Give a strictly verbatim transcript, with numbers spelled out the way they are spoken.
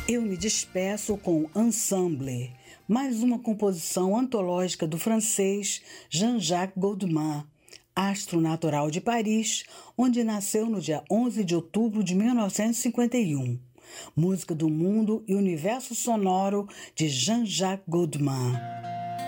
Eu me despeço com Ensemble, mais uma composição antológica do francês Jean-Jacques Goldman, astro natural de Paris, onde nasceu no dia onze de outubro de mil novecentos e cinquenta e um. Música do mundo e universo sonoro de Jean-Jacques Goldman.